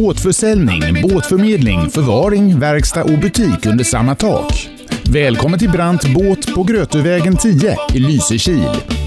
Båtförsäljning, båtförmedling, förvaring, verkstad och butik under samma tak. Välkommen till Brandt Båt på Grötövägen 10 i Lysekil.